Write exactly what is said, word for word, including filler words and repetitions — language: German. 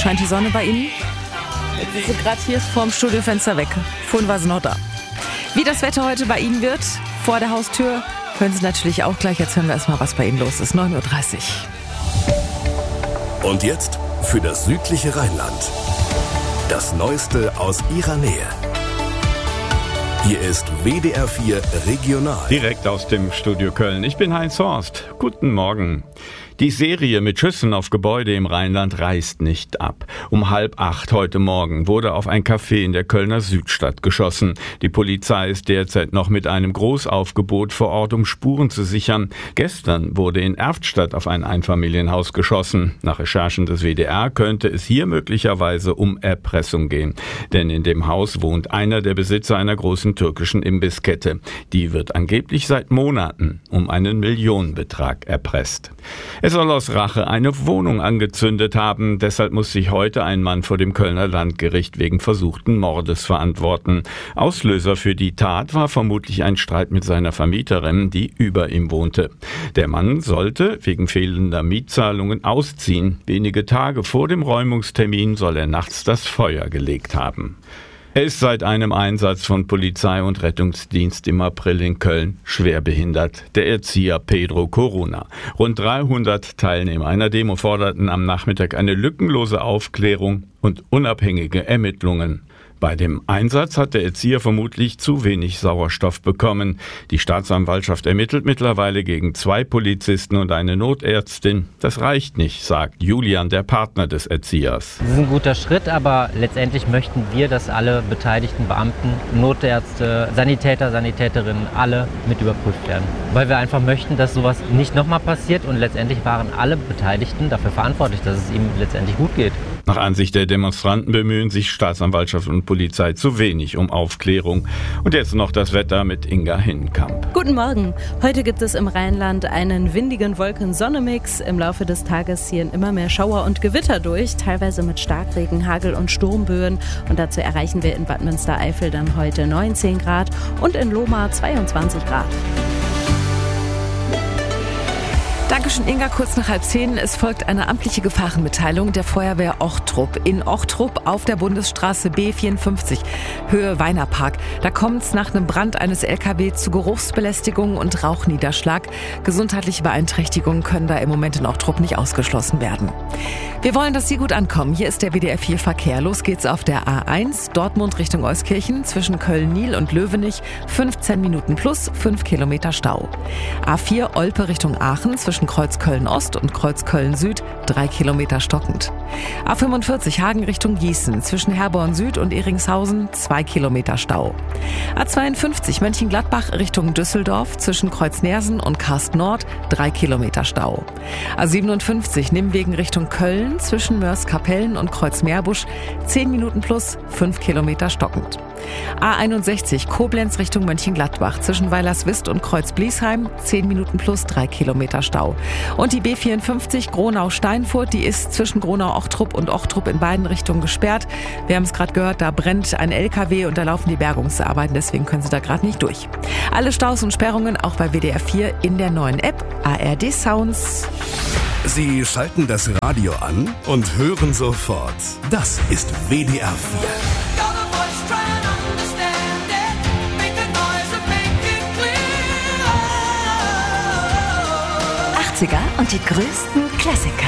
Scheint die Sonne bei Ihnen? Jetzt ist sie gerade hier vorm Studiofenster weg. Vorhin war sie noch da. Wie das Wetter heute bei Ihnen wird, vor der Haustür, hören Sie natürlich auch gleich. Jetzt hören wir erstmal, was bei Ihnen los ist. neun Uhr dreißig. Und jetzt für das südliche Rheinland. Das Neueste aus Ihrer Nähe. Hier ist W D R vier Regional. Direkt aus dem Studio Köln. Ich bin Heinz Horst. Guten Morgen. Die Serie mit Schüssen auf Gebäude im Rheinland reißt nicht ab. Um halb acht heute Morgen wurde auf ein Café in der Kölner Südstadt geschossen. Die Polizei ist derzeit noch mit einem Großaufgebot vor Ort, um Spuren zu sichern. Gestern wurde in Erftstadt auf ein Einfamilienhaus geschossen. Nach Recherchen des W D R könnte es hier möglicherweise um Erpressung gehen. Denn in dem Haus wohnt einer der Besitzer einer großen türkischen Imbisskette. Die wird angeblich seit Monaten um einen Millionenbetrag erpresst. Er soll aus Rache eine Wohnung angezündet haben. Deshalb muss sich heute ein Mann vor dem Kölner Landgericht wegen versuchten Mordes verantworten. Auslöser für die Tat war vermutlich ein Streit mit seiner Vermieterin, die über ihm wohnte. Der Mann sollte wegen fehlender Mietzahlungen ausziehen. Wenige Tage vor dem Räumungstermin soll er nachts das Feuer gelegt haben. Er ist seit einem Einsatz von Polizei und Rettungsdienst im April in Köln schwer behindert. Der Erzieher Pedro Corona. Rund dreihundert Teilnehmer einer Demo forderten am Nachmittag eine lückenlose Aufklärung und unabhängige Ermittlungen. Bei dem Einsatz hat der Erzieher vermutlich zu wenig Sauerstoff bekommen. Die Staatsanwaltschaft ermittelt mittlerweile gegen zwei Polizisten und eine Notärztin. Das reicht nicht, sagt Julian, der Partner des Erziehers. Das ist ein guter Schritt, aber letztendlich möchten wir, dass alle beteiligten Beamten, Notärzte, Sanitäter, Sanitäterinnen, alle mit überprüft werden. Weil wir einfach möchten, dass sowas nicht nochmal passiert und letztendlich waren alle Beteiligten dafür verantwortlich, dass es ihm letztendlich gut geht. Nach Ansicht der Demonstranten bemühen sich Staatsanwaltschaft und Polizei zu wenig um Aufklärung. Und jetzt noch das Wetter mit Inga Hinnenkamp. Guten Morgen. Heute gibt es im Rheinland einen windigen Wolken-Sonne-Mix. Im Laufe des Tages ziehen immer mehr Schauer und Gewitter durch, teilweise mit Starkregen, Hagel und Sturmböen. Und dazu erreichen wir in Bad Münstereifel dann heute neunzehn Grad und in Lohmar zweiundzwanzig Grad. Dankeschön, Inga. Kurz nach halb zehn. Es folgt eine amtliche Gefahrenmitteilung der Feuerwehr Ochtrup. In Ochtrup auf der Bundesstraße B vierundfünfzig, Höhe Weinerpark. Da kommt es nach einem Brand eines L K W zu Geruchsbelästigung und Rauchniederschlag. Gesundheitliche Beeinträchtigungen können da im Moment in Ochtrup nicht ausgeschlossen werden. Wir wollen, dass Sie gut ankommen. Hier ist der W D R vier Verkehr. Los geht's auf der A eins, Dortmund Richtung Euskirchen, zwischen Köln-Niel und Löwenich. fünfzehn Minuten plus, fünf Kilometer Stau. A vier, Olpe Richtung Aachen, zwischen Kreuz Köln-Ost und Kreuz Köln-Süd, drei Kilometer stockend. A fünfundvierzig, Hagen Richtung Gießen, zwischen Herborn Süd und Eringshausen, zwei Kilometer Stau. A zweiundfünfzig, Mönchengladbach Richtung Düsseldorf, zwischen Kreuz Nersen und Karst Nord, drei Kilometer Stau. A siebenundfünfzig, Nimwegen Richtung Köln, zwischen Mörs-Kapellen und Kreuz Meerbusch, zehn Minuten plus, fünf Kilometer stockend. A einundsechzig, Koblenz Richtung Mönchengladbach, zwischen Weilerswist und Kreuz Bliesheim, zehn Minuten plus, drei Kilometer Stau. Und die B vierundfünfzig, Gronau-Steinfurt, die ist zwischen Gronau-Ochtrup und Ochtrup in beiden Richtungen gesperrt. Wir haben es gerade gehört, da brennt ein L K W und da laufen die Bergungsarbeiten, deswegen können Sie da gerade nicht durch. Alle Staus und Sperrungen auch bei W D R vier in der neuen App A R D Sounds. Sie schalten das Radio an und hören sofort. Das ist W D R vier. achtziger und die größten Klassiker.